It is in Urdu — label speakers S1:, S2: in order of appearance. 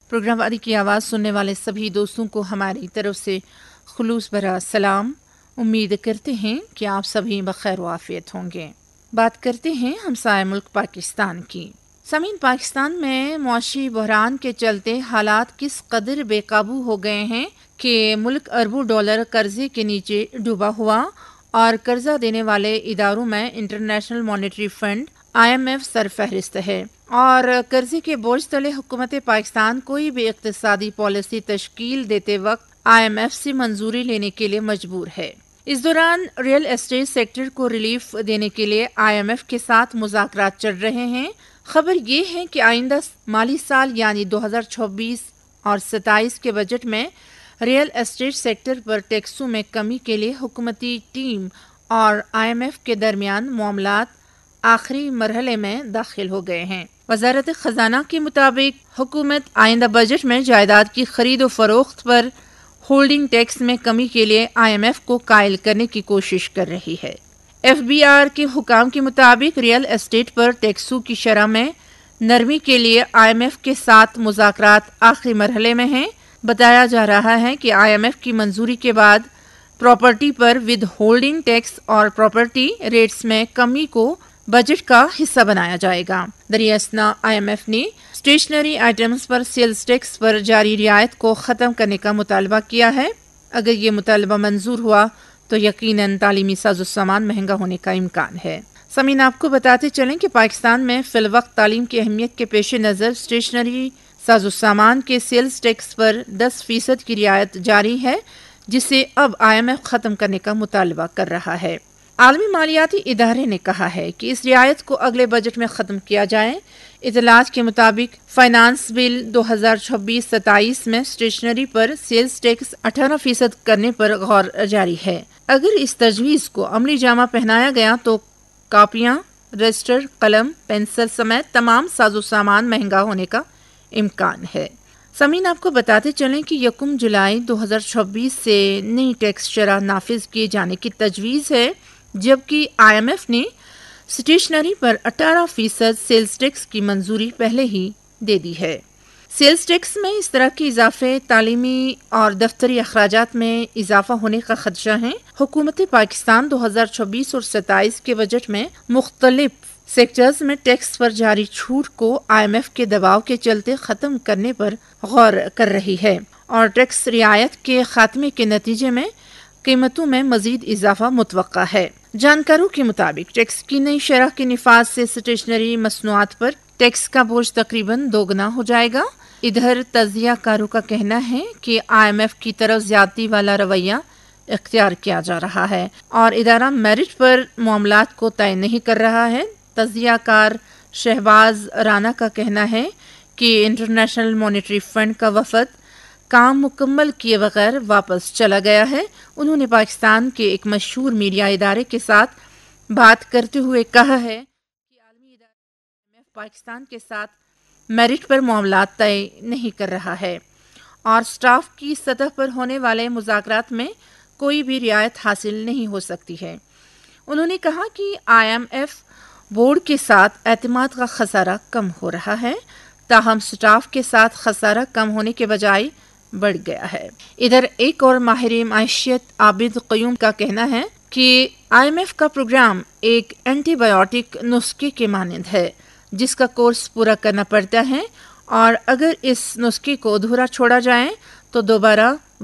S1: پروگرام وادی کی آواز سننے والے سبھی دوستوں کو ہماری طرف سے خلوص بھرا سلام۔ امید کرتے ہیں کہ آپ سبھی بخیر و عافیت ہوں گے۔ بات کرتے ہیں ہمسائے ملک پاکستان کی۔ سامعین، پاکستان میں معاشی بحران کے چلتے حالات کس قدر بے قابو ہو گئے ہیں کہ ملک اربوں ڈالر قرضے کے نیچے ڈوبا ہوا اور قرضہ دینے والے اداروں میں انٹرنیشنل مانیٹری فنڈ IMF سرفہرست ہے، اور قرضے کے بوجھ تلے حکومت پاکستان کوئی بھی اقتصادی پالیسی تشکیل دیتے وقت IMF سے منظوری لینے کے لیے مجبور ہے۔ اس دوران ریئل اسٹیٹ سیکٹر کو ریلیف دینے کے لیے IMF کے ساتھ مذاکرات چل رہے ہیں۔ خبر یہ ہے کہ آئندہ مالی سال یعنی 2026 اور 27 کے بجٹ میں ریئل اسٹیٹ سیکٹر پر ٹیکسوں میں کمی کے لیے حکومتی ٹیم اور IMF کے درمیان معاملات آخری مرحلے میں داخل ہو گئے ہیں۔ وزارت خزانہ کے مطابق حکومت آئندہ بجٹ میں جائیداد کی خرید و فروخت پر ہولڈنگ ٹیکس میں کمی کے لیے IMF کو قائل کرنے کی کوشش کر رہی ہے۔ FBR کے حکام کے مطابق ریئل اسٹیٹ پر ٹیکسوں کی شرح میں نرمی کے لیے IMF کے ساتھ مذاکرات آخری مرحلے میں ہیں۔ بتایا جا رہا ہے کہ IMF کی منظوری کے بعد property per with holding tax اور پراپرٹی ریٹس میں کمی کو بجٹ کا حصہ بنایا جائے گا۔ دریاسنا IMF نے اسٹیشنری آئٹمز پر سیلز ٹیکس پر جاری رعایت کو ختم کرنے کا مطالبہ کیا ہے۔ اگر یہ مطالبہ منظور ہوا تو یقیناً تعلیمی ساز و سامان مہنگا ہونے کا امکان ہے۔ سامعین، آپ کو بتاتے چلیں کہ پاکستان میں فی الوقت تعلیم کی اہمیت کے پیش نظر اسٹیشنری ساز و سامان کے سیلز ٹیکس پر 10% کی رعایت جاری ہے، جسے اب IMF ختم کرنے کا مطالبہ کر رہا ہے۔ عالمی مالیاتی ادارے نے کہا ہے کہ اس رعایت کو اگلے بجٹ میں ختم کیا جائے۔ اطلاعات کے مطابق فائنانس بل 2026-27 میں اسٹیشنری پر سیلز ٹیکس 18% کرنے پر غور جاری ہے۔ اگر اس تجویز کو عملی جامہ پہنایا گیا تو کاپیاں، رجسٹر، قلم، پنسل سمیت تمام ساز و سامان مہنگا ہونے کا امکان ہے۔ سامعین، آپ کو بتاتے چلیں کہ 1 جولائی 2026 سے نئی ٹیکس شرح نافذ کیے جانے کی تجویز ہے، جبکہ IMF نے اسٹیشنری پر 18% سیلز ٹیکس کی منظوری پہلے ہی دے دی ہے۔ سیلز ٹیکس میں اس طرح کے اضافے تعلیمی اور دفتری اخراجات میں اضافہ ہونے کا خدشہ ہے۔ حکومت پاکستان 2026 اور 27 کے بجٹ میں مختلف سیکٹرز میں ٹیکس پر جاری چھوٹ کو IMF کے دباؤ کے چلتے ختم کرنے پر غور کر رہی ہے، اور ٹیکس رعایت کے خاتمے کے نتیجے میں قیمتوں میں مزید اضافہ متوقع ہے۔ جانکاروں کے مطابق ٹیکس کی نئی شرح کے نفاذ سے اسٹیشنری مصنوعات پر ٹیکس کا بوجھ تقریباً 2 گنا ہو جائے گا۔ ادھر تجزیہ کاروں کا کہنا ہے کہ IMF کی طرف زیادتی والا رویہ اختیار کیا جا رہا ہے اور ادارہ میرٹ پر معاملات کو طے نہیں کر رہا ہے۔ تجزیہ کار شہباز رانا کا کہنا ہے کہ انٹرنیشنل مانیٹری فنڈ کا وفد کام مکمل کیے بغیر واپس چلا گیا ہے۔ انہوں نے پاکستان کے ایک مشہور میڈیا ادارے کے ساتھ بات کرتے ہوئے کہا ہے کہ عالمی ادارہ پاکستان کے ساتھ میرٹ پر معاملات طے نہیں کر رہا ہے اور سٹاف کی سطح پر ہونے والے مذاکرات میں کوئی بھی رعایت حاصل نہیں ہو سکتی ہے۔ انہوں نے کہا کہ IMF بورڈ کے ساتھ اعتماد کا خسارہ کم ہو رہا ہے، تاہم سٹاف کے ساتھ خسارہ کم ہونے کے بجائے بڑھ گیا ہے۔ ادھر ایک اور ماہر معیشت عابد قیوم کا کہنا ہے کہ IMF کا پروگرام ایک اینٹی بایوٹک نسخے کے مانند ہے جس کا کورس پورا کرنا پڑتا ہے، اور اگر اس نسخے کو ادھورا چھوڑا جائے تو دوبارہ